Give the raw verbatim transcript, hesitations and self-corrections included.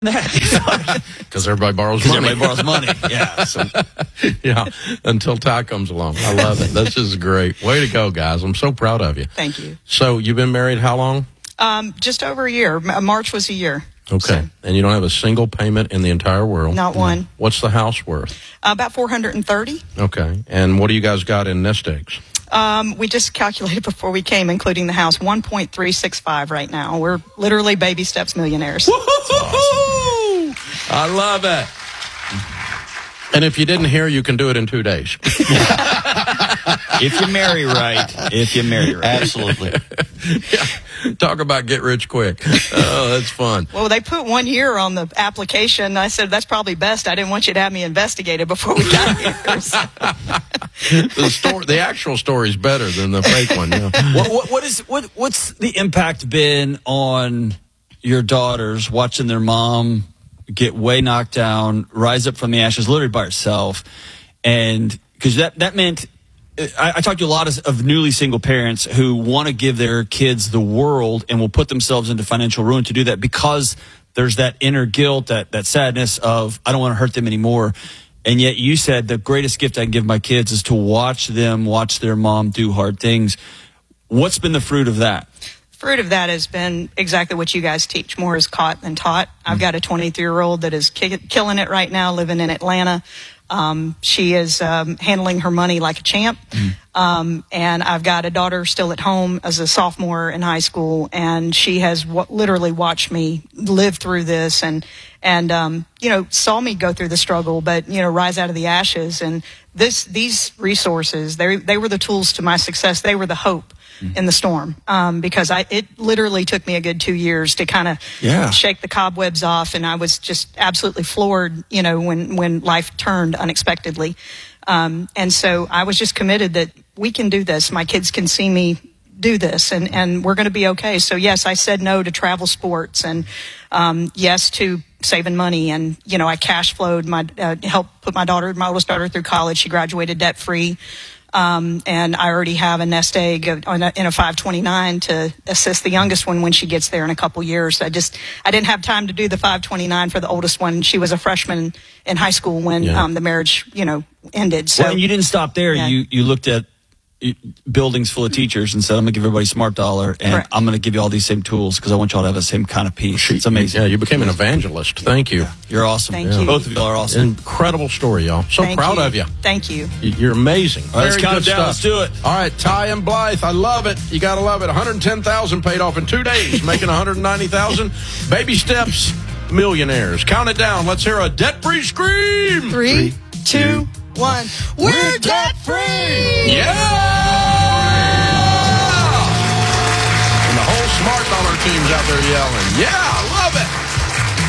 Because everybody borrows money. Everybody borrows money. Yeah. So. Yeah. Until Ty comes along. I love it. This is great. Way to go, guys. I'm so proud of you. Thank you. So you've been married how long? Um, just over a year. March was a year. Okay. So. And you don't have a single payment in the entire world? Not one. What's the house worth? Uh, about four hundred thirty. Okay. And what do you guys got in nest eggs? Um, we just calculated before we came, including the house, one point three six five right now. We're literally baby steps millionaires. Awesome. I love it. And if you didn't hear, you can do it in two days. If you marry right. If you marry right. Absolutely. Yeah. Talk about get rich quick. Oh, that's fun. Well, they put one year on the application. I said, that's probably best. I didn't want you to have me investigated before we got here. So. the story, the actual story is better than the fake one. Yeah. What, what, what is what? What's the impact been on your daughters watching their mom get way knocked down, rise up from the ashes, literally by herself, and because that that meant. I, I talk to a lot of, of newly single parents who want to give their kids the world and will put themselves into financial ruin to do that because there's that inner guilt, that, that sadness of, I don't want to hurt them anymore. And yet you said the greatest gift I can give my kids is to watch them, watch their mom do hard things. What's been the fruit of that? Fruit of that has been exactly what you guys teach. More is caught than taught. I've got a twenty-three-year-old that is ki- killing it right now, living in Atlanta. Um, she is um, handling her money like a champ. Mm. Um, and I've got a daughter still at home as a sophomore in high school, and she has w- literally watched me live through this and, and um, you know, saw me go through the struggle, but, you know, rise out of the ashes. And this, these resources, they, they were the tools to my success. They were the hope in the storm, um, because I, it literally took me a good two years to kind of yeah. shake the cobwebs off. And I was just absolutely floored, you know, when, when life turned unexpectedly. Um, and so I was just committed that we can do this. My kids can see me do this and, and we're going to be okay. So yes, I said no to travel sports and, um, yes to saving money. And, you know, I cash flowed my, uh, helped put my daughter, my oldest daughter through college. She graduated debt free. Um, and I already have a nest egg on a, in a five twenty-nine to assist the youngest one when she gets there in a couple years. I just, I didn't have time to do the five twenty-nine for the oldest one. She was a freshman in high school when yeah. um, the marriage, you know, ended. So well, and you didn't stop there. Yeah. You you looked at buildings full of teachers and said, I'm going to give everybody Smart Dollar, and Correct. I'm going to give you all these same tools because I want y'all to have the same kind of peace. It's amazing. Yeah, you became an evangelist. Thank you. Yeah. You're awesome. Thank yeah. you. Both of y'all are awesome. Incredible story, y'all. So Thank proud you. of you. Thank you. You're amazing. All right, let's Very count good it down. stuff. Let's do it. All right, Ty and Blythe, I love it. You got to love it. one hundred ten thousand dollars paid off in two days, making one hundred ninety thousand dollars. Baby steps, millionaires. Count it down. Let's hear a debt-free scream. Three, two, one. We're debt-free! Yeah! And the whole Smart Dollar team's out there yelling. Yeah, I love it.